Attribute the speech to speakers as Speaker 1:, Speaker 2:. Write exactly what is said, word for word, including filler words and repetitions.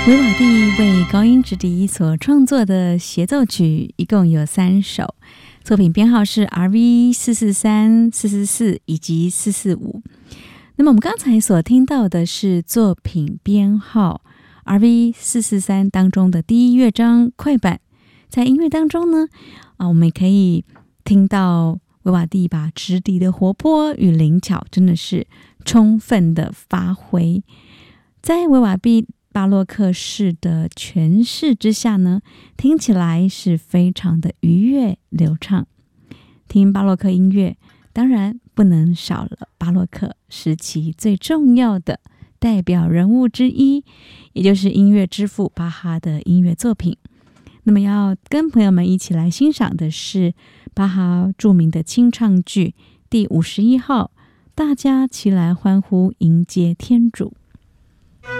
Speaker 1: 维瓦蒂为高音直笛所创作的协奏曲一共有三首，作品编号是 R V 四四三、四四四以及四四五。那么我们刚才所听到的是作品编号 R V 四四三当中的第一乐章快板。在音乐当中呢，啊，我们也可以听到维瓦蒂把直笛的活泼与灵巧真的是充分的发挥。在维瓦蒂巴洛克式的诠释之下呢，听起来是非常的愉悦流畅。听巴洛克音乐，当然不能少了巴洛克时期最重要的代表人物之一，也就是音乐之父巴哈的音乐作品。那么要跟朋友们一起来欣赏的是巴哈著名的清唱剧第五十一号，大家齐来欢呼迎接天主。